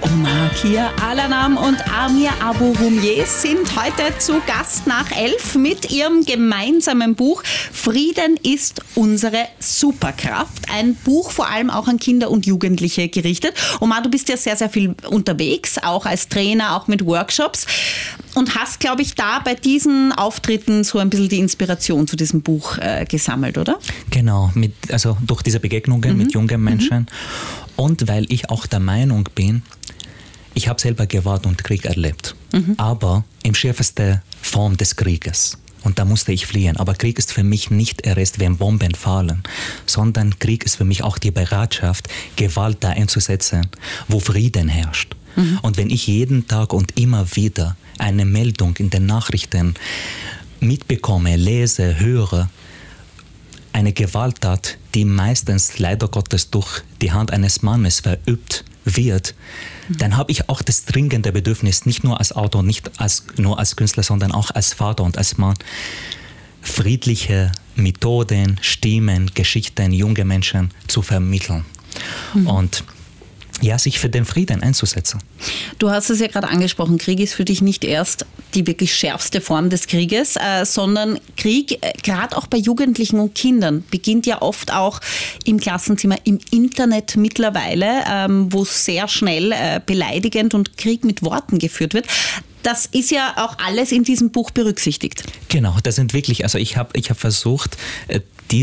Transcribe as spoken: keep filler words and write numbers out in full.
Omar Kia Alanam und Amir Abou-Rumieh sind heute zu Gast nach elf mit ihrem gemeinsamen Buch Frieden ist unsere Superkraft. Ein Buch vor allem auch an Kinder und Jugendliche gerichtet. Omar, du bist ja sehr, sehr viel unterwegs, auch als Trainer, auch mit Workshops und hast, glaube ich, da bei diesen Auftritten so ein bisschen die Inspiration zu diesem Buch äh, gesammelt, oder? Genau, mit, also durch diese Begegnungen mhm. mit jungen Menschen mhm. und weil ich auch der Meinung bin, ich habe selber Gewalt und Krieg erlebt, mhm. aber in schärfster Form des Krieges. Und da musste ich fliehen. Aber Krieg ist für mich nicht erst, wenn Bomben fallen, sondern Krieg ist für mich auch die Bereitschaft, Gewalt da einzusetzen, wo Frieden herrscht. Mhm. Und wenn ich jeden Tag und immer wieder eine Meldung in den Nachrichten mitbekomme, lese, höre, eine Gewalttat, die meistens leider Gottes durch die Hand eines Mannes verübt wird, mhm. dann habe ich auch das dringende Bedürfnis, nicht nur als Autor, nicht als, nur als Künstler, sondern auch als Vater und als Mann, friedliche Methoden, Stimmen, Geschichten, junge Menschen zu vermitteln. Mhm. Und ja, sich für den Frieden einzusetzen. Du hast es ja gerade angesprochen, Krieg ist für dich nicht erst die wirklich schärfste Form des Krieges, äh, sondern Krieg, äh, gerade auch bei Jugendlichen und Kindern, beginnt ja oft auch im Klassenzimmer, im Internet mittlerweile, ähm, wo sehr schnell äh, beleidigend und Krieg mit Worten geführt wird. Das ist ja auch alles in diesem Buch berücksichtigt. Genau, das sind wirklich, also ich habe ich hab versucht,